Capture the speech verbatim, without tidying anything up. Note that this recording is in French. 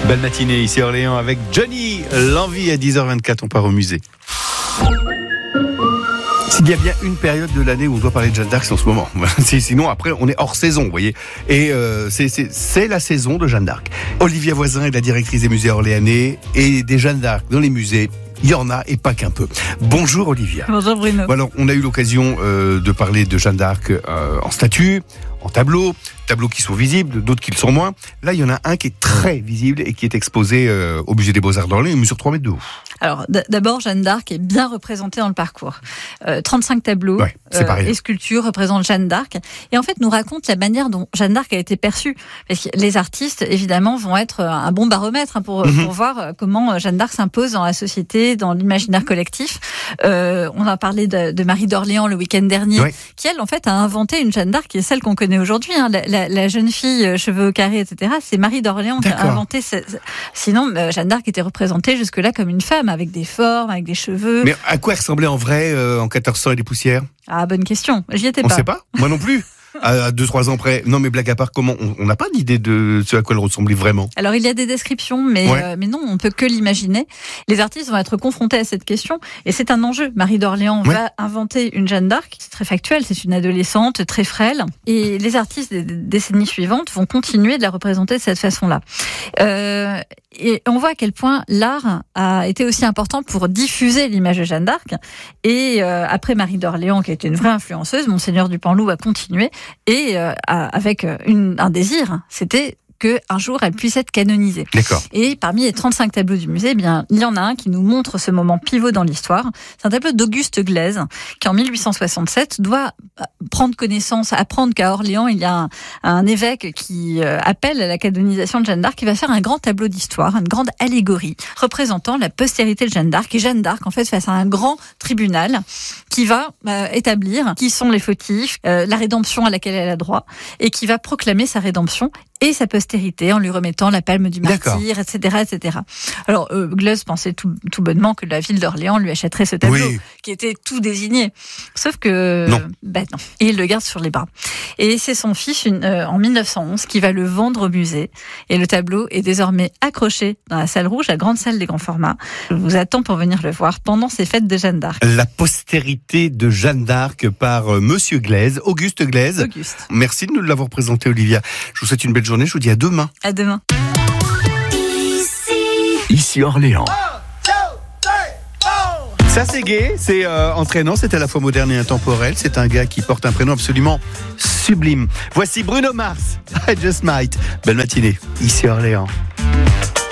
Belle matinée ici à Orléans avec Johnny L'Envie à dix heures vingt-quatre, on part au musée. S'il y a bien une période de l'année où on doit parler de Jeanne d'Arc, c'est en ce moment. Sinon, après, on est hors saison, vous voyez. Et euh, c'est, c'est, c'est la saison de Jeanne d'Arc. Olivia Voisin est la directrice des musées orléanais et des Jeanne d'Arc dans les musées. Il y en a et pas qu'un peu. Bonjour Olivia. Bonjour Bruno. Bon alors, on a eu l'occasion euh, de parler de Jeanne d'Arc euh, en statue, en tableau, tableaux qui sont visibles, d'autres qui le sont moins. Là, il y en a un qui est très visible et qui est exposé euh, au musée des Beaux-Arts d'Orléans, une mesure trois mètres de haut. Alors d- d'abord, Jeanne d'Arc est bien représentée dans le parcours. Euh, trente-cinq tableaux ouais, euh, et sculptures représentent Jeanne d'Arc et en fait nous racontent la manière dont Jeanne d'Arc a été perçue. Parce que les artistes, évidemment, vont être un bon baromètre hein, pour, mm-hmm. pour voir comment Jeanne d'Arc s'impose dans la société, dans l'imaginaire collectif. Euh, on a parlé de, de Marie d'Orléans le week-end dernier, ouais. qui elle en fait a inventé une Jeanne d'Arc qui est celle qu'on connaît aujourd'hui. Hein, la, la, la jeune fille, cheveux au carré, et cetera. C'est Marie d'Orléans D'accord. qui a inventé. Ce... Sinon, euh, Jeanne d'Arc était représentée jusque-là comme une femme avec des formes, avec des cheveux. Mais à quoi elle ressemblait en vrai euh, en quatorze cents et des poussières ? Ah, bonne question. J'y étais on pas. On sait pas. Moi non plus. À deux trois ans près. Non, mais blague à part, comment on n'a pas d'idée de ce à quoi elle ressemblait vraiment. Alors, il y a des descriptions, mais, ouais. euh, mais non, on peut que l'imaginer. Les artistes vont être confrontés à cette question, et c'est un enjeu. Marie d'Orléans ouais. va inventer une Jeanne d'Arc, c'est très factuel, c'est une adolescente très frêle, et les artistes des décennies suivantes vont continuer de la représenter de cette façon-là. Euh, et on voit à quel point l'art a été aussi important pour diffuser l'image de Jeanne d'Arc, et euh, après Marie d'Orléans, qui a été une vraie influenceuse, Monseigneur Dupanloup a continué, et euh, avec une, un désir, c'était qu'un jour elle puisse être canonisée. D'accord. Et parmi les trente-cinq tableaux du musée, eh bien, il y en a un qui nous montre ce moment pivot dans l'histoire. C'est un tableau d'Auguste Glaise, qui en mille huit cent soixante-sept doit prendre connaissance, apprendre qu'à Orléans, il y a un, un évêque qui appelle à la canonisation de Jeanne d'Arc, qui va faire un grand tableau d'histoire, une grande allégorie, représentant la postérité de Jeanne d'Arc. Et Jeanne d'Arc, en fait, face à un grand tribunal qui va euh, établir qui sont les fautifs, euh, la rédemption à laquelle elle a droit, et qui va proclamer sa rédemption et sa postérité en lui remettant la palme du martyr, et cetera, et cetera. Alors, euh, Glaise pensait tout, tout bonnement que la ville d'Orléans lui achèterait ce tableau, oui. qui était tout désigné. Sauf que... Non. Ben non. Et il le garde sur les bras. Et c'est son fils, une, euh, en mille neuf cent onze, qui va le vendre au musée. Et le tableau est désormais accroché dans la salle rouge, la grande salle des grands formats. Je vous attends pour venir le voir pendant ces fêtes de Jeanne d'Arc. La postérité de Jeanne d'Arc par euh, Monsieur Glaise, Auguste Glaise. Auguste. Merci de nous l'avoir présenté, Olivia. Je vous souhaite une belle journée. Je vous dis à demain. À demain. Ici, Ici Orléans. Ça c'est gai, c'est euh, entraînant, c'est à la fois moderne et intemporel. C'est un gars qui porte un prénom absolument sublime. Voici Bruno Mars, I Just Might. Belle matinée, ici Orléans.